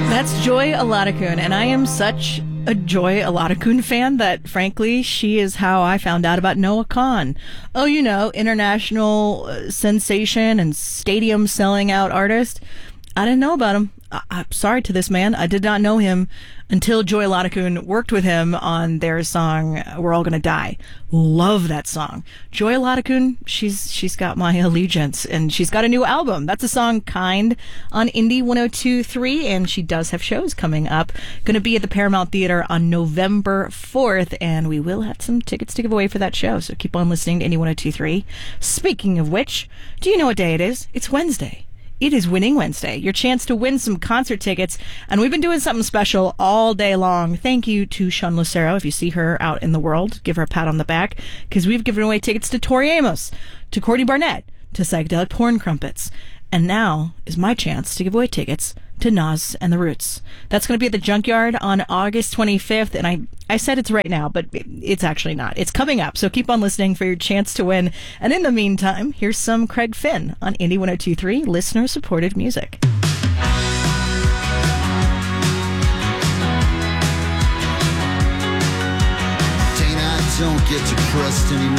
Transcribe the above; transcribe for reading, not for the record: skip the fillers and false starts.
That's Joy Aladakun, and I am such a Joy Aladakun fan that, frankly, she is how I found out about Noah Kahan. Oh, you know, international sensation and stadium selling out artist. I didn't know about him. I'm sorry to this man. I did not know him until Joy Aladakun worked with him on their song, We're All Gonna Die. Love that song. Joy Aladakun, she's got my allegiance, and she's got a new album. That's a song, Kind, on Indie 102.3, and she does have shows coming up. Going to be at the Paramount Theater on November 4th, and we will have some tickets to give away for that show, so keep on listening to Indie 102.3. Speaking of which, do you know what day it is? It's Wednesday. It is Winning Wednesday, your chance to win some concert tickets, and we've been doing something special all day long. Thank you to Sean Lucero. If you see her out in the world, give her a pat on the back, because we've given away tickets to Tori Amos, to Courtney Barnett, to Psychedelic Porn Crumpets, and now is my chance to give away tickets to Nas and the Roots. That's going to be at the Junkyard on August 25th, and I said it's right now, but it's actually not. It's coming up, so keep on listening for your chance to win. And in the meantime, here's some Craig Finn on Indie 102.3, listener-supported music. Dana, I don't get depressed anymore.